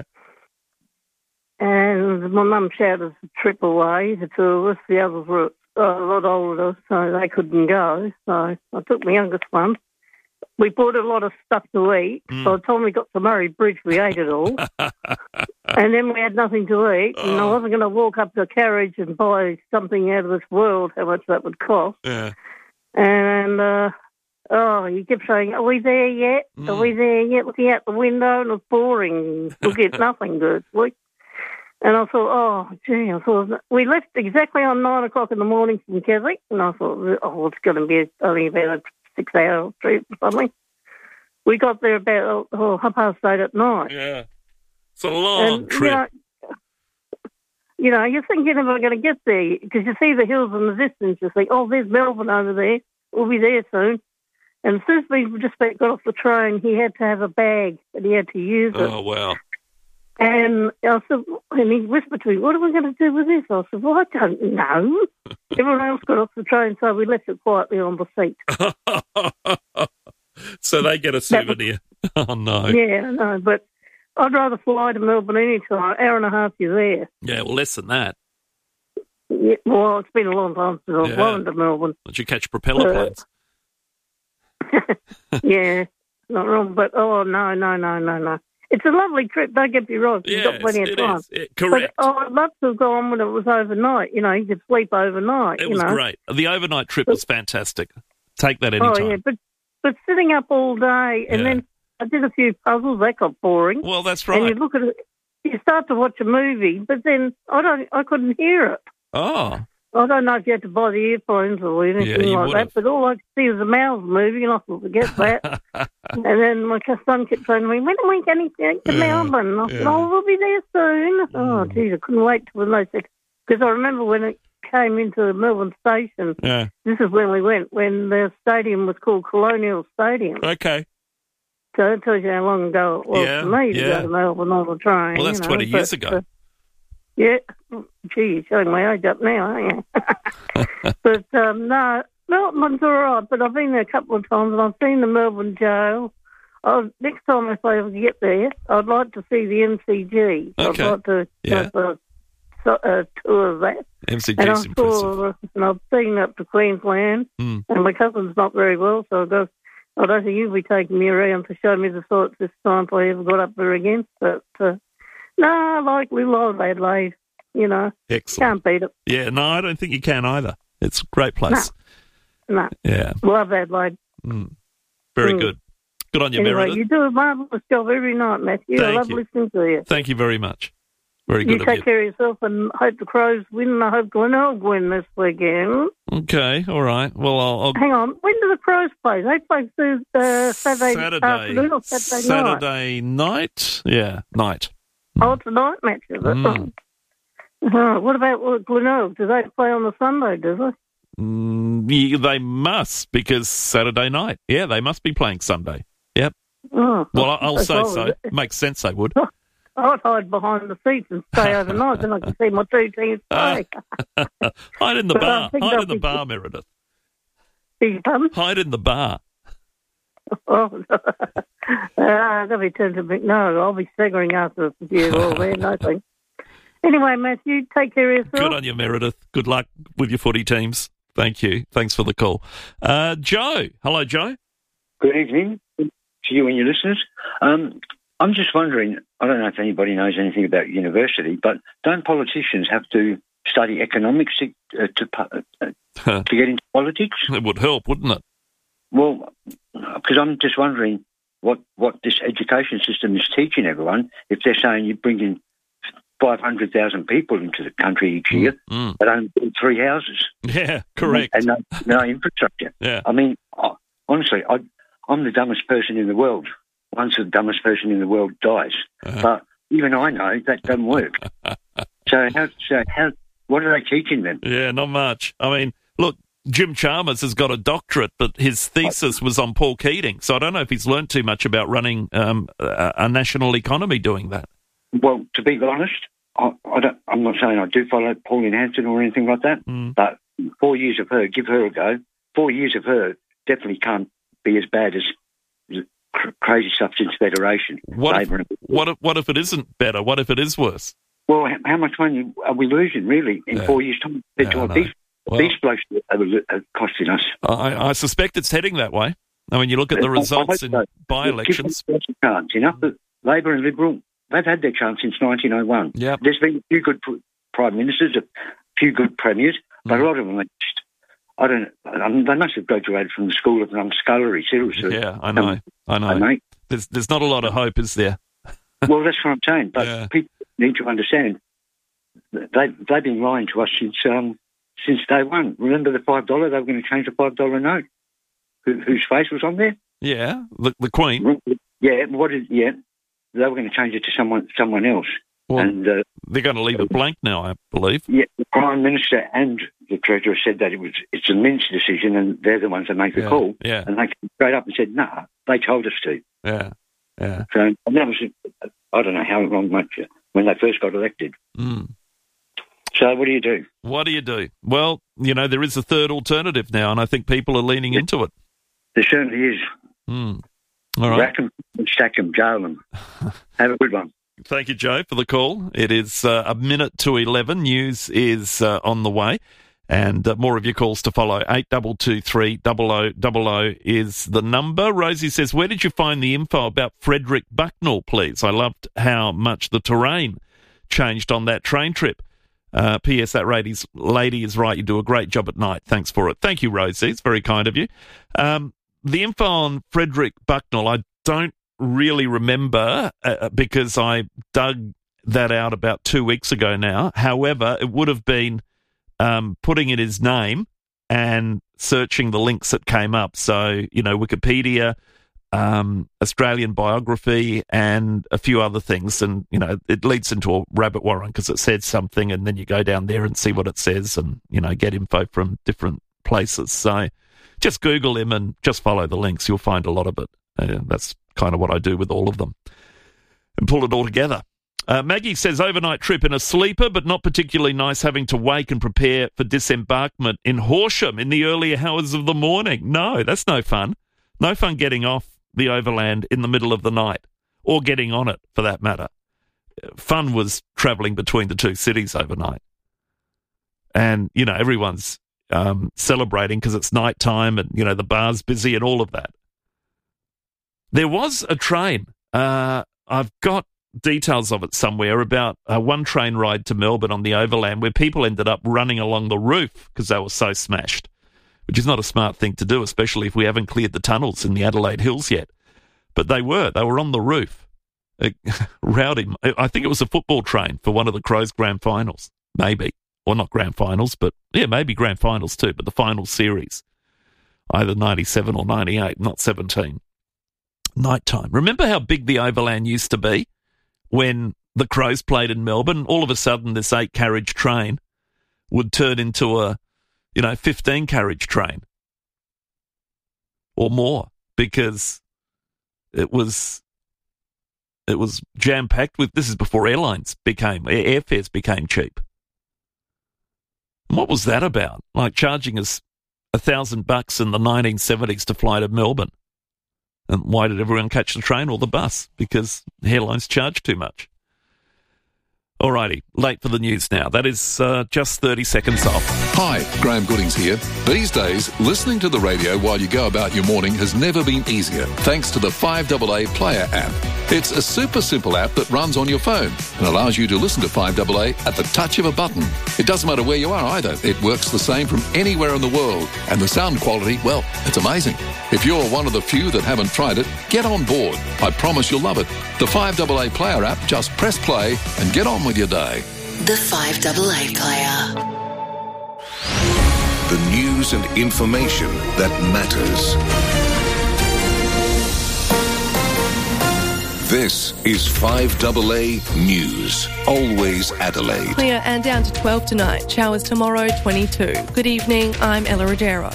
And my mum shouted a trip away, the two of us. The others were uh, a lot older, so they couldn't go. So I took my youngest one. We bought a lot of stuff to eat. Mm. By the time we got to Murray Bridge, we ate it all. And then we had nothing to eat. Oh. And I wasn't going to walk up to a carriage and buy something out of this world, how much that would cost. Yeah. And, uh, oh, you kept saying, are we there yet? Mm. Are we there yet? Looking out the window, and it was boring. We'll get nothing good. We, and I thought, oh, gee, I thought, we left exactly on nine o'clock in the morning from Keswick. And I thought, oh, it's going to be only about a six-hour trip or something. We got there about oh, half past eight at night. Yeah. It's a long and, trip. You know, you know, you think you're never going to get there because you see the hills in the distance. You think, oh, there's Melbourne over there. We'll be there soon. And as soon as we just got off the train, he had to have a bag and he had to use it. Oh, wow. And I said, and he whispered to me, what are we going to do with this? I said, well, I don't know. Everyone else got off the train, so we left it quietly on the seat. So they get a souvenir. Was, oh, no. Yeah, no, but I'd rather fly to Melbourne any time. Hour and a half, you're there. Yeah, well, less than that. Yeah, well, it's been a long time since I've yeah. flown to Melbourne. Did you catch propeller uh, planes? Yeah, not wrong, but, oh, no, no, no, no, no. It's a lovely trip, don't get me wrong. You've yes, got plenty of it time. Is. It, correct. But, oh, I'd love to have gone when it was overnight. You know, you could sleep overnight. It you was know. great. The overnight trip was fantastic. Take that anytime. Oh, yeah, but, but sitting up all day and yeah. then I did a few puzzles, that got boring. Well, that's right. And you look at it, you start to watch a movie, but then I don't, I couldn't hear it. Oh. I don't know if you had to buy the earphones or anything Yeah, like that, would've. but all I could see was the mouths moving, and I thought, forget that. And then my son kept saying to me, when are we going to get to Melbourne? I said, yeah. oh, we'll be there soon. Oh, geez, I couldn't wait till they said, because I remember when it came into the Melbourne station, Yeah. this is when we went, when the stadium was called Colonial Stadium. Okay. So it tells you how long ago it was Yeah, for me to yeah. go to Melbourne on the train. Well, that's you know, twenty years but, ago. uh, yeah. Gee, you're showing my age up now, aren't you? But, um, no, Melbourne's all right, but I've been there a couple of times and I've seen the Melbourne jail. Oh, next time if I ever get there, I'd like to see the M C G. Okay. I'd like to Yeah. have a, so- a tour of that. M C G's And I impressive. saw, and I've been up to Queensland, Mm. and my cousin's not very well, so I go. I don't think you'll be taking me around to show me the sights this time if I ever got up there again. But uh, no, I like little old Adelaide. You know, Excellent. can't beat it. Yeah, no, I don't think you can either. It's a great place. No, Yeah. love Adelaide. Mm. Very Mm. good. Good on you, Anyway, Meredith. you do a marvellous job every night, Matthew. I Thank love you. listening to you. Thank you very much. Very You good of take you. care of yourself and hope the Crows win, and I hope Glenelg win this weekend. Okay, all right. Well, I'll, I'll Hang on, when do the Crows play? They play Thursday, uh, Saturday, Saturday, afternoon or Saturday, night? Saturday night. Yeah, night. Oh, it's a night match, is it? Mm. Uh, what about uh, Glenelg? Do they play on the Sunday, do they? Mm, yeah, they must, because Saturday night. Yeah, they must be playing Sunday. Yep. Oh, Well, I- I'll that's say all so. right. Makes sense they would. I'd hide behind the seats and stay overnight, then I can see my two teams play. Hide in the But I bar. think Hide they'll in the be- bar, Meredith. Beg your pardon? Hide in the bar. Oh, uh, that'll be turned to me. No, I'll be staggering after the few all there, no thanks. Anyway, Matthew, take care of yourself. Good on you, Meredith. Good luck with your footy teams. Thank you. Thanks for the call. Uh, Joe. Hello, Joe. Good evening to you and your listeners. Um, I'm just wondering, I don't know if anybody knows anything about university, but don't politicians have to study economics to uh, to, uh, to get into politics? It would help, wouldn't it? Well, because I'm just wondering what, what this education system is teaching everyone. If they're saying you bring in five hundred thousand people into the country each year, Mm. but only build three houses. Yeah, correct. And no, no infrastructure. Yeah. I mean, I, honestly, I, I'm the dumbest person in the world. Once the dumbest person in the world dies. Uh-huh. But even I know that doesn't work. so how, so how, what are they teaching them? Yeah, not much. I mean, look, Jim Chalmers has got a doctorate, but his thesis was on Paul Keating. So I don't know if he's learnt too much about running um, a, a national economy doing that. Well, to be honest, I, I don't, I'm not saying I do follow Pauline Hanson or anything like that, Mm. but four years of her, give her a go. Four years of her definitely can't be as bad as the cr- crazy Substance Federation. What if, Labour and- what, if, what if it isn't better? What if it is worse? Well, h- how much money are we losing, really, in Yeah. four years' time? Compared Yeah, I to know. these, Well- these blokes are, are costing us. I, I suspect it's heading that way. I mean, you look at the I- I results hope in so. by-elections. Give them a chance, you know, the Labor and Liberal, they've had their chance since nineteen oh one. Yep. There's been a few good pr- prime ministers, a few good premiers, but Mm. a lot of them are just, I don't I mean, they must have graduated from the School of Numbskullery, seriously. Yeah, I know. I know. I know. There's, there's not a lot of hope, is there? Well, that's what I'm saying, but Yeah. people need to understand that they, they've been lying to us since um, since day one. Remember the five dollars? They were going to change the five dollar note. Who, whose face was on there? Yeah, the, the Queen. Yeah, what is, yeah. They were going to change it to someone someone else. Well, and uh, they're going to leave it blank now, I believe. yeah, the Prime Minister and the Treasurer said that it was it's a Mints decision and they're the ones that make the Yeah, call. yeah. And they came straight up and said, nah, they told us to. Yeah, yeah. So and that was, I don't know how long much, when they first got elected. Mm. So what do you do? What do you do? Well, you know, there is a third alternative now, and I think people are leaning into it. There certainly is. Mm. All right. Rack them, stack them, jail them. Have a good one. Thank you, Joe, for the call. It is uh, a minute to eleven. News is uh, on the way, and uh, more of your calls to follow. eight two two three, double oh double oh is the number. Rosie says, where did you find the info about Frederick Bucknell, please? I loved how much the terrain changed on that train trip. Uh, P S. That lady's, lady is right. You do a great job at night. Thanks for it. Thank you, Rosie. It's very kind of you. Um, the info on Frederick Bucknell, I don't really remember uh, because I dug that out about two weeks ago now. However, it would have been um, putting in his name and searching the links that came up. So, you know, Wikipedia, um, Australian biography, and a few other things. And, you know, it leads into a rabbit warren because it says something, and then you go down there and see what it says and, you know, get info from different places. So just Google him and just follow the links. You'll find a lot of it. Uh, that's kind of what I do with all of them and pull it all together. Uh, Maggie says, overnight trip in a sleeper, but not particularly nice having to wake and prepare for disembarkment in Horsham in the earlier hours of the morning. No, that's no fun. No fun getting off the overland in the middle of the night, or getting on it for that matter. Fun was travelling between the two cities overnight. And, you know, everyone's um, celebrating because it's night time and, you know, the bar's busy and all of that. There was a train. Uh, I've got details of it somewhere about uh, one train ride to Melbourne on the overland where people ended up running along the roof because they were so smashed, which is not a smart thing to do, especially if we haven't cleared the tunnels in the Adelaide Hills yet. But they were. They were on the roof. It, rowdy. I think it was a football train for one of the Crows grand finals, maybe. Or not grand finals, but yeah, maybe grand finals too, but the final series, either ninety-seven or ninety-eight, not seventeen. Nighttime. Remember how big the overland used to be? When the Crows played in Melbourne, all of a sudden this eight-carriage train would turn into a, you know, fifteen-carriage train or more because it was it was jam-packed with, this is before airlines became, airfares became cheap. And what was that about? Like charging us a thousand bucks in the nineteen seventies to fly to Melbourne. And why did everyone catch the train or the bus? Because airlines charge too much. Alrighty, late for the news now. That is uh, just thirty seconds off. Hi, Graham Goodings here. These days, listening to the radio while you go about your morning has never been easier, thanks to the five A A Player app. It's a super simple app that runs on your phone and allows you to listen to five A A at the touch of a button. It doesn't matter where you are either. It works the same from anywhere in the world. And the sound quality, well, it's amazing. If you're one of the few that haven't tried it, get on board. I promise you'll love it. The five A A Player app, just press play and get on with your day. The five A A Player. The news and information that matters. This is five A A News. Always Adelaide. Clear and down to twelve tonight. Showers tomorrow, twenty-two. Good evening, I'm Ella Rodero.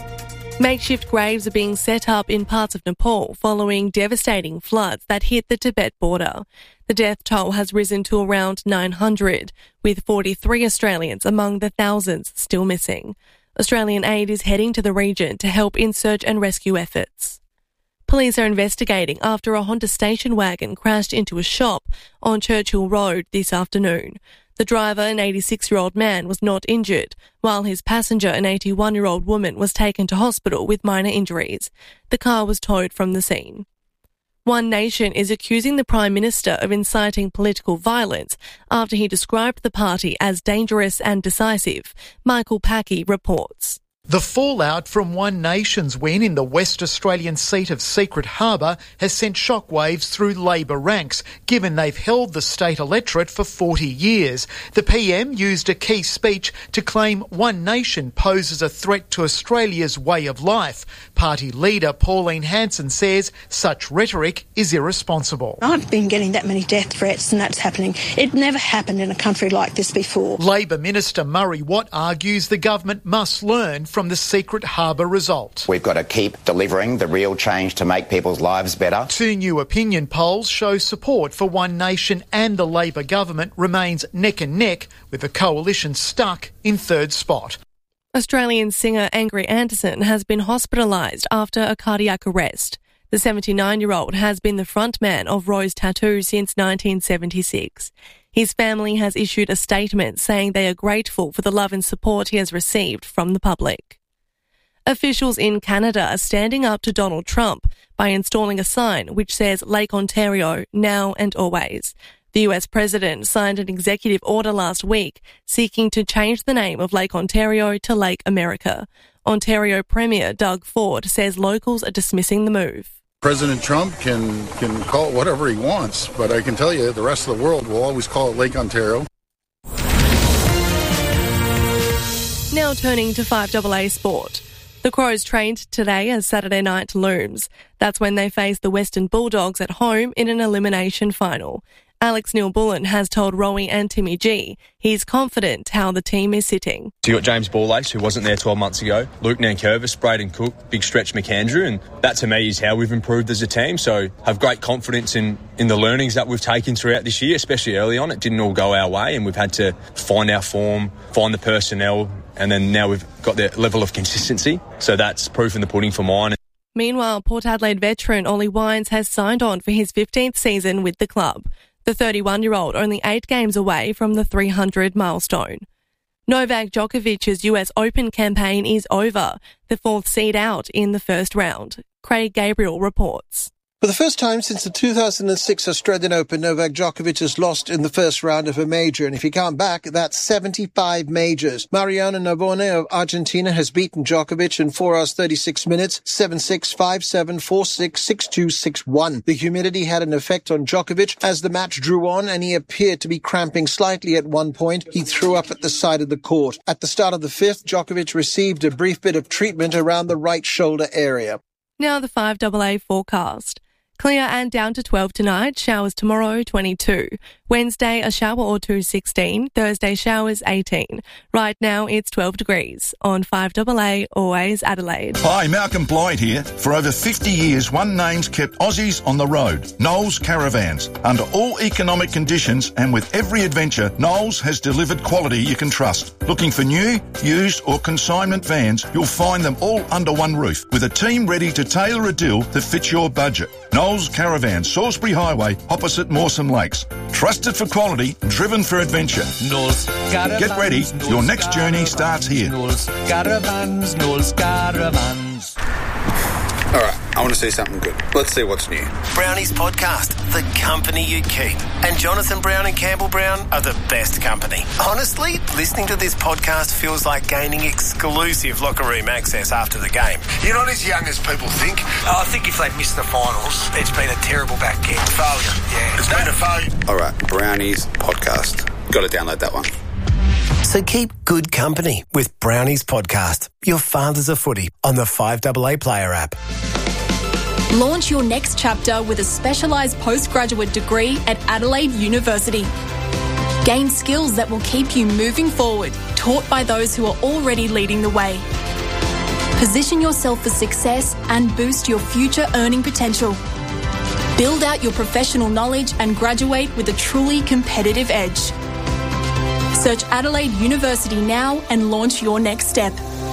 Makeshift graves are being set up in parts of Nepal following devastating floods that hit the Tibet border. The death toll has risen to around nine hundred, with forty-three Australians among the thousands still missing. Australian aid is heading to the region to help in search and rescue efforts. Police are investigating after a Honda station wagon crashed into a shop on Churchill Road this afternoon. The driver, an eighty-six-year-old man, was not injured, while his passenger, an eighty-one-year-old woman, was taken to hospital with minor injuries. The car was towed from the scene. One Nation is accusing the Prime Minister of inciting political violence after he described the party as dangerous and decisive. Michael Packey reports. The fallout from One Nation's win in the West Australian seat of Secret Harbour has sent shockwaves through Labor ranks, given they've held the state electorate for forty years. The P M used a key speech to claim One Nation poses a threat to Australia's way of life. Party leader Pauline Hanson says such rhetoric is irresponsible. I've been getting that many death threats and that's happening. It never happened in a country like this before. Labor Minister Murray Watt argues the government must learn from the Secret Harbour result. We've got to keep delivering the real change to make people's lives better. Two new opinion polls show support for One Nation and the Labor government remains neck and neck, with the coalition stuck in third spot. Australian singer Angry Anderson has been hospitalised after a cardiac arrest. The seventy-nine-year-old has been the frontman of Rose Tattoo since nineteen seventy-six. His family has issued a statement saying they are grateful for the love and support he has received from the public. Officials in Canada are standing up to Donald Trump by installing a sign which says Lake Ontario, now and always. The U S president signed an executive order last week seeking to change the name of Lake Ontario to Lake America. Ontario Premier Doug Ford says locals are dismissing the move. President Trump can, can call it whatever he wants, but I can tell you the rest of the world will always call it Lake Ontario. Now turning to five double A sport. The Crows trained today as Saturday night looms. That's when they face the Western Bulldogs at home in an elimination final. Alex Neil-Bullen has told Rowie and Timmy G he's confident how the team is sitting. So you got James Ball-Ace, who wasn't there twelve months ago, Luke Nankervis, Braden Cook, big stretch McAndrew, and that to me is how we've improved as a team. So I have great confidence in, in the learnings that we've taken throughout this year, especially early on. It didn't all go our way and we've had to find our form, find the personnel, and then now we've got the level of consistency. So that's proof in the pudding for mine. Meanwhile, Port Adelaide veteran Ollie Wines has signed on for his fifteenth season with the club. The thirty-one-year-old only eight games away from the three hundred milestone. Novak Djokovic's U S Open campaign is over, the fourth seed out in the first round. Craig Gabriel reports. For the first time since the two thousand six Australian Open, Novak Djokovic has lost in the first round of a major, and if you count back, that's seventy-five majors. Mariano Navone of Argentina has beaten Djokovic in four hours thirty-six minutes, seven six, five seven, four six, six two, six one. The humidity had an effect on Djokovic as the match drew on, and he appeared to be cramping slightly at one point. He threw up at the side of the court. At the start of the fifth, Djokovic received a brief bit of treatment around the right shoulder area. Now the five double A forecast. Clear and down to twelve tonight, showers tomorrow twenty-two. Wednesday, a shower or two sixteen. Thursday, showers eighteen. Right now, it's twelve degrees. On five double A, always Adelaide. Hi, Malcolm Blyde here. For over fifty years, one name's kept Aussies on the road. Knowles Caravans. Under all economic conditions and with every adventure, Knowles has delivered quality you can trust. Looking for new, used or consignment vans, you'll find them all under one roof with a team ready to tailor a deal that fits your budget. Knowles Caravan, Salisbury Highway, opposite Mawson Lakes. Trusted for quality, driven for adventure. Knowles Caravans. Get ready, Knowles your next journey Caravans, starts here. Knowles Caravans, Knowles Caravans. All right, I want to see something good. Let's see what's new. Brownie's podcast, The Company You Keep. And Jonathan Brown and Campbell Brown are the best company. Honestly, listening to this podcast feels like gaining exclusive locker room access after the game. You're not as young as people think. I think if they miss the finals, it's been a terrible back end. Failure, yeah. It's been a failure. All right, Brownie's podcast. Got to download that one. So keep good company with Brownie's podcast, Your Father's a Footy, on the five double A Player app. Launch your next chapter with a specialised postgraduate degree at Adelaide University. Gain skills that will keep you moving forward, taught by those who are already leading the way. Position yourself for success and boost your future earning potential. Build out your professional knowledge and graduate with a truly competitive edge. Search Adelaide University now and launch your next step.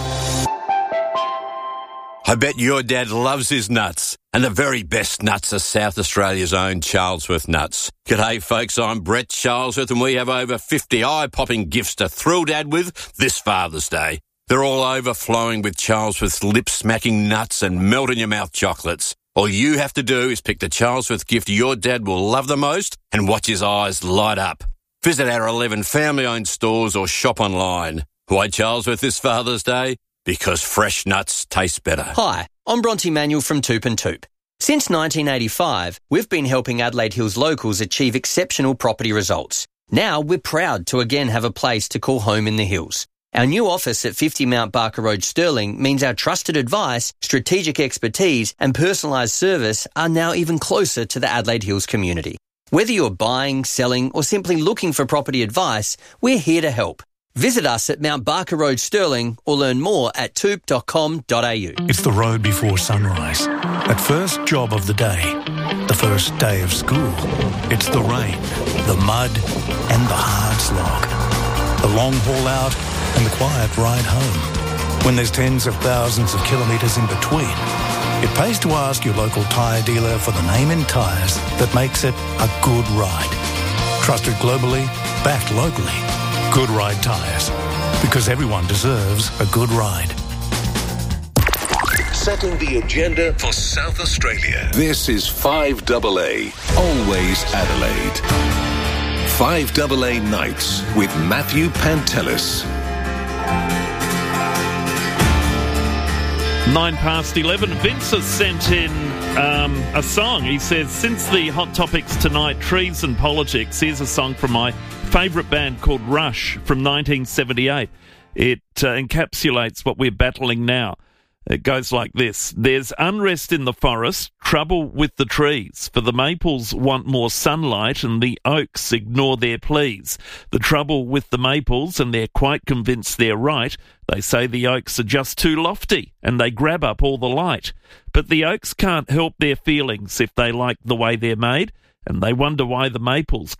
I bet your dad loves his nuts. And the very best nuts are South Australia's own Charlesworth nuts. G'day folks, I'm Brett Charlesworth and we have over fifty eye-popping gifts to thrill Dad with this Father's Day. They're all overflowing with Charlesworth's lip-smacking nuts and melt-in-your-mouth chocolates. All you have to do is pick the Charlesworth gift your dad will love the most and watch his eyes light up. Visit our eleven family-owned stores or shop online. Why Charlesworth this Father's Day? Because fresh nuts taste better. Hi, I'm Bronte Manuel from Toop and Toop. Since nineteen eighty-five, we've been helping Adelaide Hills locals achieve exceptional property results. Now we're proud to again have a place to call home in the hills. Our new office at fifty Mount Barker Road, Stirling, means our trusted advice, strategic expertise and personalised service are now even closer to the Adelaide Hills community. Whether you're buying, selling or simply looking for property advice, we're here to help. Visit us at Mount Barker Road, Stirling, or learn more at toop dot com dot a u. It's the road before sunrise. That first job of the day. The first day of school. It's the rain, the mud, and the hard slog. The long haul out and the quiet ride home. When there's tens of thousands of kilometres in between, it pays to ask your local tyre dealer for the name in tyres that makes it a good ride. Trusted globally, backed locally. Good Ride Tyres. Because everyone deserves a good ride. Setting the agenda for South Australia. This is five double A, always Adelaide. five double A Nights with Matthew Pantelis. Nine past eleven. Vince has sent in um, a song. He says, since the hot topics tonight, trees and politics, here's a song from my favourite band called Rush from nineteen seventy-eight. It uh, encapsulates what we're battling now. It goes like this. There's unrest in the forest, trouble with the trees. For the maples want more sunlight and the oaks ignore their pleas. The trouble with the maples, and they're quite convinced they're right, they say the oaks are just too lofty and they grab up all the light. But the oaks can't help their feelings if they like the way they're made, and they wonder why the maples